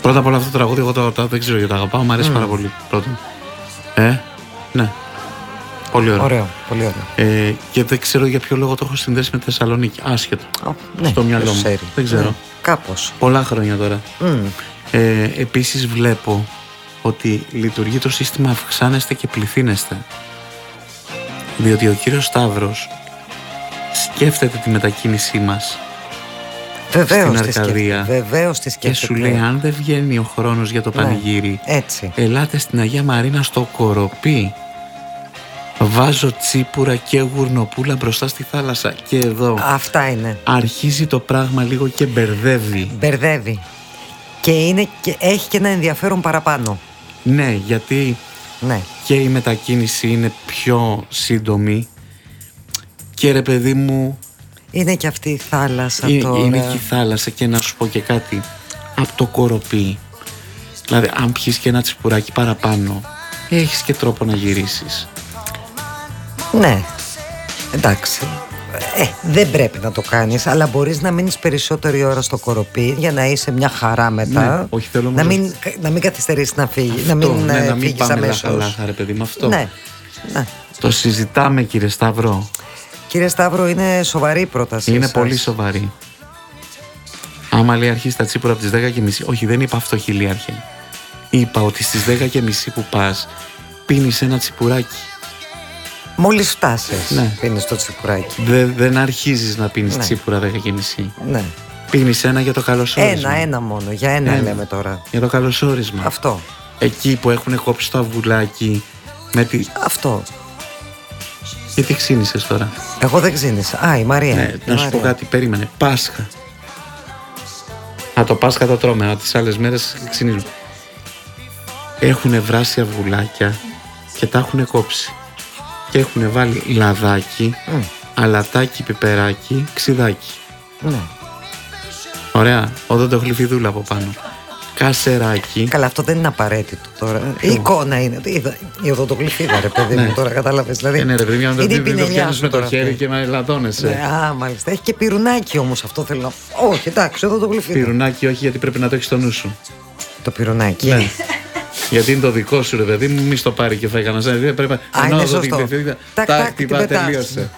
Πρώτα απ' όλα αυτό το τραγούδι, εγώ δεν ξέρω γιατί το αγαπάω, μου αρέσει πάρα πολύ. Πρώτον. Ναι. Πολύ ωραίο. Ωραίο, πολύ ωραίο. Και δεν ξέρω για ποιο λόγο το έχω συνδέσει με τη Θεσσαλονίκη. Άσχετο. Ναι, στο μυαλό μου. Δεν ξέρω. Ναι, κάπως. Πολλά χρόνια τώρα. Επίσης βλέπω ότι λειτουργεί το σύστημα αυξάνεστε και πληθύνεστε. Διότι ο κύριος Σταύρος σκέφτεται τη μετακίνησή μας. Βεβαίως στην Αρκαδία. Βεβαίως τη σκέφτεται. Και σου λέει, αν δεν βγαίνει ο χρόνος για το πανηγύρι, έτσι. Ελάτε στην Αγία Μαρίνα στο Κοροπή. Βάζω τσίπουρα και γουρνοπούλα μπροστά στη θάλασσα. Και εδώ αυτά είναι. Αρχίζει το πράγμα λίγο και μπερδεύει. Και έχει και ένα ενδιαφέρον παραπάνω. Ναι, γιατί και η μετακίνηση είναι πιο σύντομη. Και ρε παιδί μου, είναι και αυτή η θάλασσα τώρα. Είναι και η θάλασσα. Και να σου πω και κάτι. Από το Κοροπή, δηλαδή αν πιεις και ένα τσιπουράκι παραπάνω, έχεις και τρόπο να γυρίσεις. Ναι, εντάξει. Δεν πρέπει να το κάνεις, αλλά μπορείς να μείνεις περισσότερη ώρα στο Κοροπή για να είσαι μια χαρά μετά. Ναι, όχι, θέλω να μην καθυστερήσεις να φύγεις. Να μην πάμε αμέσως. λάχα, ρε παιδί, με αυτό. Ναι. Το συζητάμε, κύριε Σταύρο. Κύριε Σταύρο, είναι σοβαρή η πρόταση. Είναι πολύ σοβαρή. Άμα λέει αρχίσει τα τσίπουρα από τις 10:30. Όχι, δεν είπα αυτό, χιλίαρχε. Είπα ότι στις 10:30 που πας πίνεις ένα τσιπουράκι. Μόλις φτάσεις, πίνεις το τσιπουράκι. Δεν αρχίζεις να πίνεις τσίπουρα 10:30. Ναι. Πίνεις ένα για το καλωσόρισμα. Ένα μόνο, για ένα λέμε τώρα. Για το καλωσόρισμα. Αυτό. Εκεί που έχουν κόψει το αυγουλάκι με τη... Αυτό. Γιατί ξύνησες τώρα? Εγώ δεν ξύνησα. Η Μαρία. Ναι, να σου πω κάτι, περίμενε. Πάσχα. Το Πάσχα το τρώμε, τις άλλες μέρες ξυνίζουν. Έχουν βράσει αυγουλάκια και τα έχουν κόψει. Και έχουν βάλει λαδάκι, αλατάκι, πιπεράκι, ξιδάκι. Ωραία, οδοντογλυφιδούλα από πάνω. Κασεράκι. Καλά, αυτό δεν είναι απαραίτητο τώρα. Η εικόνα είναι. Η οδοντογλυφίδα, ρε παιδί μου, τώρα κατάλαβες. Δηλαδή, ναι, ρε παιδί μου, δεν το πιάνεις με το χέρι και με λαδώνεσαι. Μάλιστα. Έχει και πυρουνάκι όμως, αυτό θέλω να. Όχι, εντάξει, οδοντογλυφίδα. Πυρουνάκι, όχι, γιατί πρέπει να το έχεις στο νου σου. Το πυρουνάκι. Ναι. Γιατί είναι το δικό σου, ρε παιδί μου, μη στο πάρει και φάει κανένα. Πρέπει είναι σωστό. Τα χτυπά, τελείωσε.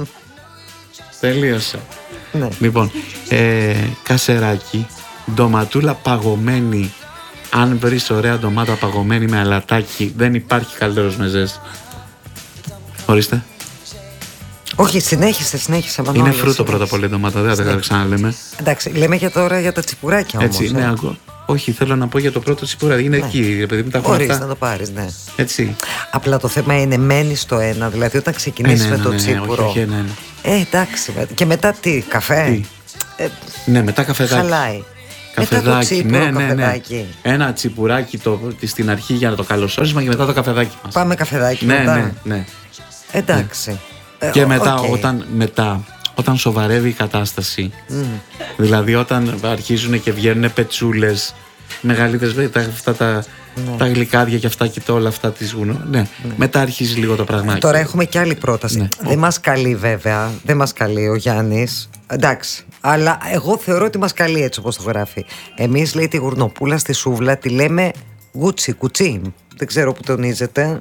Τελείωσε. Ναι. Λοιπόν, κασεράκι, ντοματούλα παγωμένη. Αν βρεις ωραία ντομάτα παγωμένη με αλατάκι, δεν υπάρχει καλύτερος μεζές. Ορίστε. Όχι, συνέχισε. Είναι φρούτο πρώτα απ' όλα η ντομάτα, δεν θα τα ξαναλέμε. Εντάξει, λέμε για τώρα για τα τσιπουράκια όμως. Έτσι, ναι, όχι, θέλω να πω για το πρώτο τσιπουράκι. Είναι εκεί, ρε παιδί μου, τα έχω μπορείς να το πάρεις, ναι. Έτσι. Απλά το θέμα είναι μένει στο ένα, δηλαδή όταν ξεκινήσεις με το τσίπουρο. Όχι, εντάξει, και μετά τι, καφέ. Ναι, μετά καφεδάκι. Χαλάει. Καφεδάκι, ναι. Ένα τσιπουράκι στην αρχή για το καλωσόρισμα και μετά το καφεδάκι μας. Πάμε καφεδάκι μετά. Ναι. Εντάξει. Και μετά, όταν σοβαρεύει η κατάσταση, δηλαδή όταν αρχίζουν και βγαίνουν πετσούλες μεγαλύτερες, τα γλυκάδια και αυτά και όλα αυτά τις μετά αρχίζει λίγο το πραγμάκι. Τώρα έχουμε και άλλη πρόταση. Δεν μας καλεί βέβαια, δεν μας καλεί ο Γιάννης. Εντάξει, αλλά εγώ θεωρώ ότι μας καλεί έτσι όπως το γράφει. Εμείς, λέει, τη γουρνοπούλα στη σούβλα τη λέμε κουτσί. Δεν ξέρω που τονίζεται.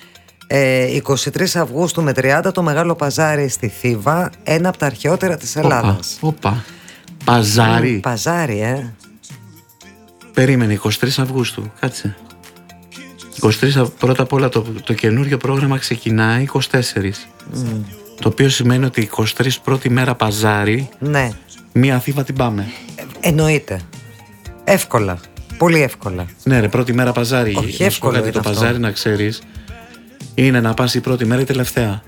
23 Αυγούστου με 30 το Μεγάλο Παζάρι στη Θήβα, ένα από τα αρχαιότερα της Ελλάδας. Παζάρι. Παζάρι, Περίμενε, 23 Αυγούστου, κάτσε. 23, πρώτα απ' όλα το καινούριο πρόγραμμα ξεκινάει 24. Το οποίο σημαίνει ότι 23 πρώτη μέρα Παζάρι, ναι. Μία Θήβα την πάμε. Εννοείται. Εύκολα. Πολύ εύκολα. Ναι, ρε, πρώτη μέρα Παζάρι. Όχι, εύκολο είναι το αυτό. Παζάρι, να ξέρεις, είναι να πας η πρώτη μέρα ή τελευταία.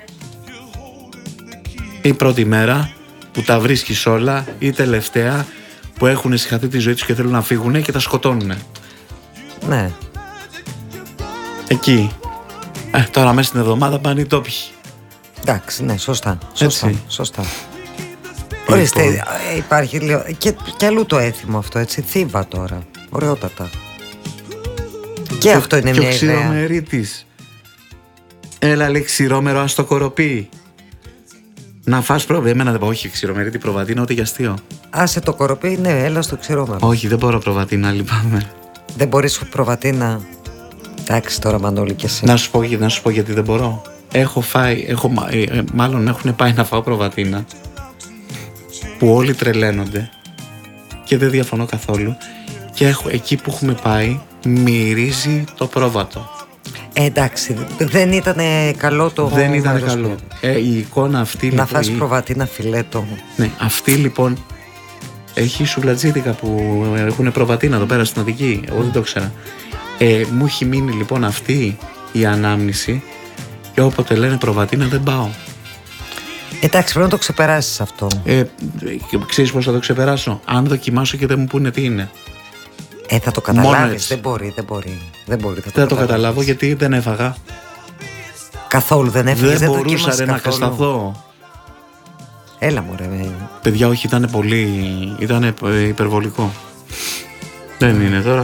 Η πρώτη μέρα που τα βρίσκεις όλα, ή τελευταία που έχουν συγχαθεί τη ζωή τους και θέλουν να φύγουν και τα σκοτώνουν. Ναι. Εκεί. Τώρα μέσα στην εβδομάδα πάνε οι τόπιοι. Εντάξει, ναι, σωστά. Λοιπόν. Ορίστε, υπάρχει λίγο. Και αλλού το έθιμο αυτό, έτσι. Θήβα τώρα. Ωραιότατα. Και αυτό είναι μια ιδέα. Και ο ξηρομερίτης. Έλα, λέει, ξηρόμερο, ας το Κοροπή. Να φας εμένα δεν πάω. Όχι, ξηρομερίτη προβατίνα, ούτε για αστείο. Άσε το Κοροπή, ναι, έλα στο ξηρόμερο. Όχι, δεν μπορώ προβατίνα, λυπάμαι. Δεν μπορείς προβατίνα? Εντάξει τώρα Μανώλη και εσύ. Να σου πω γιατί δεν μπορώ. Έχω φάει, μάλλον έχουν πάει να φάω προβατίνα που όλοι τρελαίνονται και δεν διαφωνώ καθόλου, και εκεί που έχουμε πάει μυρίζει το πρόβατο. Εντάξει, δεν ήταν καλό το... Δεν ήταν καλό. Η εικόνα αυτή να λοιπόν, φας προβατίνα φιλέτο. Ναι, αυτή λοιπόν έχει σουβλατζίδικα που έχουν προβατίνα εδώ πέρα στην Αττική. Εγώ δεν το ήξερα. Μου έχει μείνει λοιπόν αυτή η ανάμνηση και όποτε λένε προβατίνα δεν πάω. Εντάξει, πρέπει να το ξεπεράσεις αυτό. Ξέρεις πώς θα το ξεπεράσω? Αν δοκιμάσω και δεν μου πούνε τι είναι. Θα το καταλάβεις. Δεν μπορεί. Θα το καταλάβω γιατί δεν έφαγα. Καθόλου δεν έφαγες? Δεν μπορούσα να κασταθώ. Έλα μωρέ. Παιδιά, όχι, ήταν πολύ. Ήταν υπερβολικό. Δεν είναι τώρα.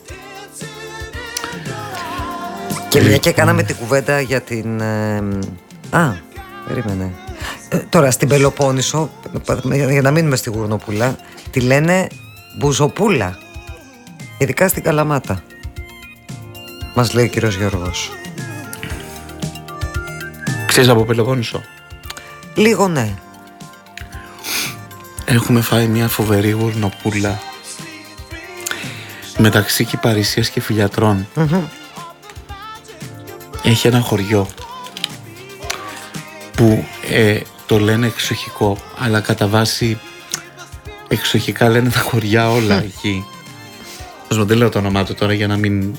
Και μια και κάναμε την κουβέντα για την... περίμενε. Τώρα στην Πελοπόννησο, για να μείνουμε στη Γουρνοπούλα, τη λένε Μπουζοπούλα. Ειδικά στην Καλαμάτα, μας λέει ο κύριος Γιώργος. Ξέρεις από Πελοπόννησο? Λίγο ναι. Έχουμε φάει μια φοβερή γουρνοπούλα μεταξύ Κυπαρισίας και Φιλιατρών. Έχει ένα χωριό που το λένε εξοχικό, αλλά κατά βάση εξοχικά λένε τα χωριά όλα εκεί. Δεν λέω το όνομά του τώρα για να μην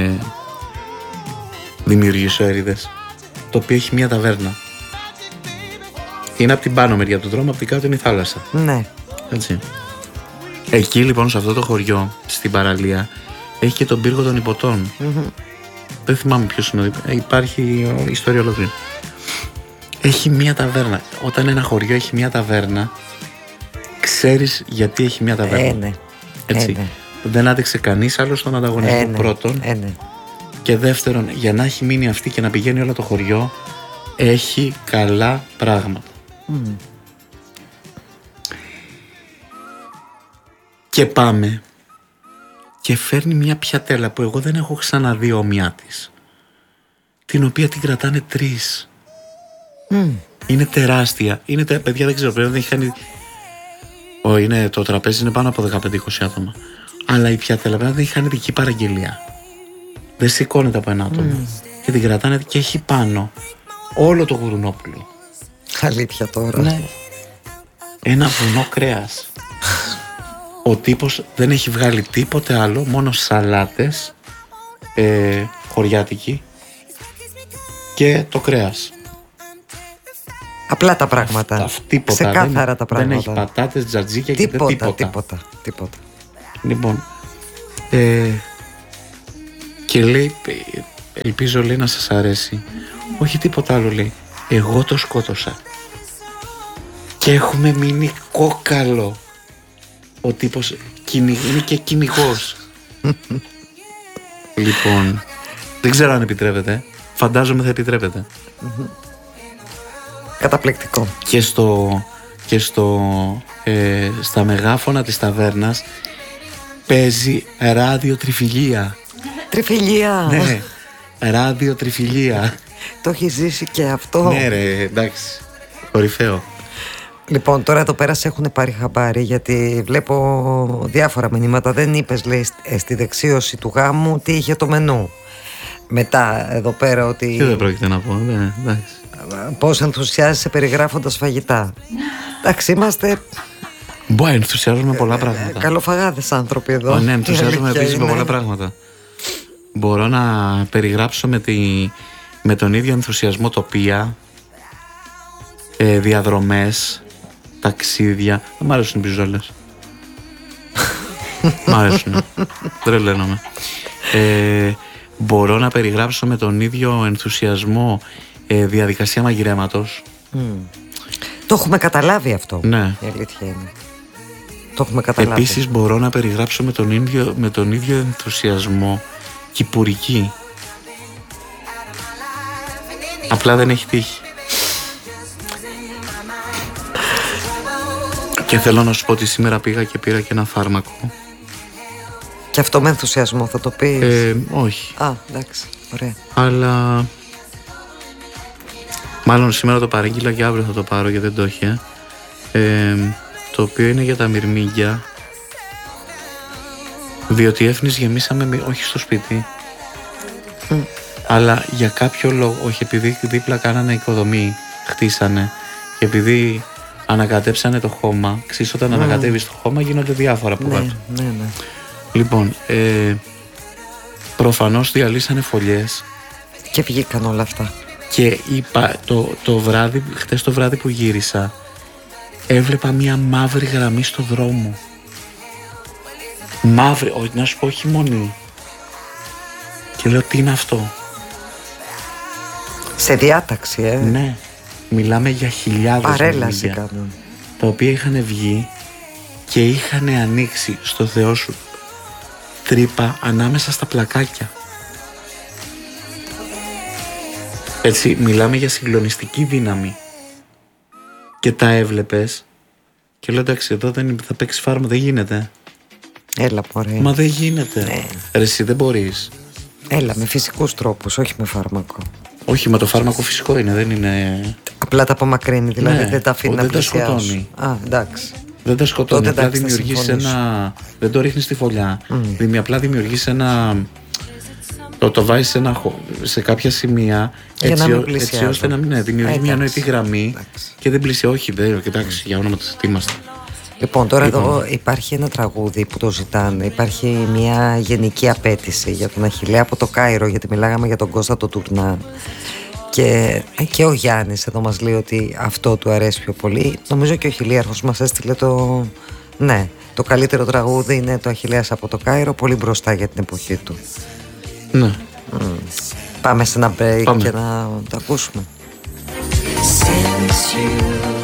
δημιουργήσω έρηδες. Το οποίο έχει μια ταβέρνα. Είναι από την πάνω μεριά του δρόμου, από την κάτω είναι η θάλασσα. Ναι. Έτσι. Εκεί λοιπόν σε αυτό το χωριό, στην παραλία, έχει και τον πύργο των Ιππωτών. Δεν θυμάμαι ποιος είναι. Υπάρχει ιστορία ολόκληρη. Έχει μια ταβέρνα. Όταν ένα χωριό έχει μια ταβέρνα, ξέρεις γιατί έχει μια ταβέρνα. Ναι. Έτσι. Δεν άντεξε κανείς άλλο στον ανταγωνισμό πρώτον. Και δεύτερον, για να έχει μείνει αυτή και να πηγαίνει όλο το χωριό, έχει καλά πράγματα. Και πάμε και φέρνει μια πιατέλα που εγώ δεν έχω ξαναδεί όμοιά της, την οποία την κρατάνε 3. Είναι τεράστια. Παιδιά, δεν ξέρω, πρέπει να έχει κάνει... το τραπέζι είναι πάνω από 15-20 άτομα. Αλλά η πιατέλα πρέπει να έχει κάνει δική παραγγελία. Δεν σηκώνεται από ένα άτομο. Και την κρατάνε και έχει πάνω όλο το γουρνόπουλο. Αλήθεια τώρα? Ναι. Ένα βουνό κρέας. Ο τύπος δεν έχει βγάλει τίποτε άλλο, μόνο σαλάτες, χωριάτικοι και το κρέας. Απλά τα πράγματα. Ξεκάθαρα τα πράγματα. Δεν έχει πατάτες, τζατζίκια και τίποτα. Λοιπόν, και λέει, ελπίζω λέει να σας αρέσει. Όχι τίποτα άλλο, λέει. Εγώ το σκότωσα. Και έχουμε μείνει κόκαλο. Ο τύπος είναι και κυνηγός. Λοιπόν, δεν ξέρω αν επιτρέπεται. Φαντάζομαι θα επιτρέπεται. Καταπληκτικό. Και στα μεγάφωνα της ταβέρνας παίζει ραδιοτριφυλία. Τριφυλία. Ναι, ραδιοτριφυλία. Το έχει ζήσει και αυτό? Ναι ρε, εντάξει, κορυφαίο. Λοιπόν, τώρα εδώ πέρα σε έχουν πάρει χαμπάρι, γιατί βλέπω διάφορα μηνύματα. Δεν είπες, λέει, στη δεξίωση του γάμου τι είχε το μενού. Μετά εδώ πέρα ότι... Τι δεν πρόκειται να πω, ναι, εντάξει. Πώς ενθουσιάζεσαι περιγράφοντας φαγητά. Εντάξει, είμαστε... Μπορεί, ενθουσιάζουμε πολλά πράγματα. Καλοφαγάδες άνθρωποι εδώ. Ναι, ενθουσιάζουμε επίσης με πολλά πράγματα. Μπορώ να περιγράψω με τον ίδιο ενθουσιασμό τοπία, διαδρομές, ταξίδια. Δεν μ' αρέσουν οι μπιζόλες. Μ' αρέσουν. Τρελαίνομαι. Μπορώ να περιγράψω με τον ίδιο ενθουσιασμό διαδικασία μαγειρέματος. Το έχουμε καταλάβει αυτό. Ναι. Η αλήθεια είναι. Το έχουμε καταλάβει. Επίσης μπορώ να περιγράψω με τον ίδιο ενθουσιασμό κυπουρική. Απλά δεν έχει τύχει. Και θέλω να σου πω ότι σήμερα πήγα και πήρα και ένα φάρμακο Και αυτό με ενθουσιασμό θα το πεις? Όχι. Α, εντάξει, ωραία. Αλλά μάλλον σήμερα το παρήγγειλα και αύριο θα το πάρω γιατί δεν το είχε. Το οποίο είναι για τα μυρμήγκια. Διότι έφνης γεμίσαμε, όχι στο σπίτι, αλλά για κάποιο λόγο, όχι επειδή δίπλα κάνανε οικοδομή, χτίσανε, και επειδή ανακατέψανε το χώμα, ξέρεις όταν ανακατεύεις το χώμα γίνονται διάφορα που κάτω. Ναι. Λοιπόν, προφανώς διαλύσανε φωλιές. Και βγήκαν όλα αυτά. Και είπα, το βράδυ, χτες το βράδυ που γύρισα, έβλεπα μια μαύρη γραμμή στο δρόμο. Μαύρη, να σου πω χειμωνή. Και λέω τι είναι αυτό? Σε διάταξη, Ναι, μιλάμε για χιλιάδες παρέλαση κάνουν. τα οποία είχαν βγει και είχαν ανοίξει, στο Θεό σου, τρύπα ανάμεσα στα πλακάκια. Έτσι, μιλάμε για συγκλονιστική δύναμη. Και τα έβλεπες και λέω εντάξει, εδώ θα παίξει φάρμα, δεν γίνεται. Έλα μωρέ. Μα δεν γίνεται. Ναι. Ρε εσύ δεν μπορείς. Έλα, με φυσικούς τρόπους, όχι με φάρμακο. Όχι, μα το φάρμακο φυσικό είναι, δεν είναι. Απλά τα απομακρύνει, δηλαδή Ναι, δεν τα αφήνει να δεν τα πλησιάσουν. σκοτώνει. Α, εντάξει. Δεν τα σκοτώνει. Τότε, Απλά εντάξει, θα δημιουργείς συμφωνήσω. δεν το ρίχνεις στη φωλιά. Απλά δημιουργείς ένα. Το βάζεις σε κάποια σημεία Για να μην έτσι πλησιάζουν. ώστε να μην δημιουργεί μια νοητή γραμμή. Εντάξει. Και δεν πλησιάζει. Όχι, κοιτάξτε, για όνομα του τι είμαστε. Λοιπόν, τώρα εδώ υπάρχει ένα τραγούδι που το ζητάνε. Υπάρχει μια γενική απέτηση για τον Αχιλλέα από το Κάιρο, γιατί μιλάγαμε για τον Κώστα το Τουρνά. Και ο Γιάννης εδώ μας λέει ότι αυτό του αρέσει πιο πολύ. Νομίζω και ο χιλίαρχος μας έστειλε το. Ναι, το καλύτερο τραγούδι είναι το Αχιλλέας από το Κάιρο, πολύ μπροστά για την εποχή του. Ναι. Πάμε σε ένα break Πάμε. και να το ακούσουμε. Since you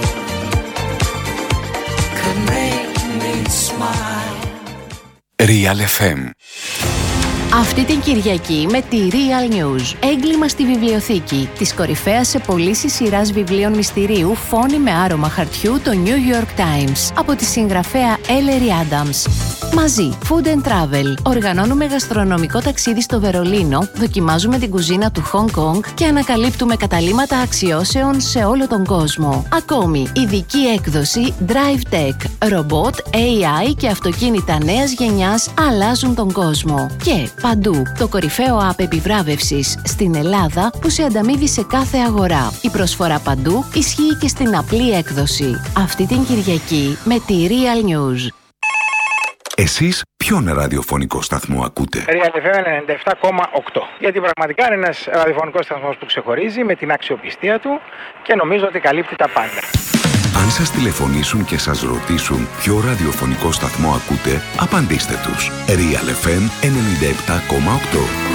could make me smile. Real FM. Αυτή την Κυριακή με τη Real News. Έγκλημα στη βιβλιοθήκη. Της κορυφαίας σε πωλήσεις σειράς βιβλίων μυστηρίου Φόνοι με άρωμα χαρτιού, το New York Times. Από τη συγγραφέα Ellery Adams. Μαζί, Food and Travel. Οργανώνουμε γαστρονομικό ταξίδι στο Βερολίνο, δοκιμάζουμε την κουζίνα του Hong Kong και ανακαλύπτουμε καταλύματα αξιώσεων σε όλο τον κόσμο. Ακόμη, ειδική έκδοση Drive Tech. Ρομπότ, AI και αυτοκίνητα νέας γενιάς αλλάζουν τον κόσμο. Και παντού, το κορυφαίο app επιβράβευσης στην Ελλάδα που σε ανταμείβει σε κάθε αγορά. Η προσφορά παντού ισχύει και στην απλή έκδοση. Αυτή την Κυριακή με τη Real News. Εσείς ποιον ραδιοφωνικό σταθμό ακούτε? Real FM 97,8. Γιατί πραγματικά είναι ένας ραδιοφωνικός σταθμός που ξεχωρίζει με την αξιοπιστία του και νομίζω ότι καλύπτει τα πάντα. Αν σας τηλεφωνήσουν και σας ρωτήσουν ποιο ραδιοφωνικό σταθμό ακούτε, απαντήστε τους. Real FM 97,8.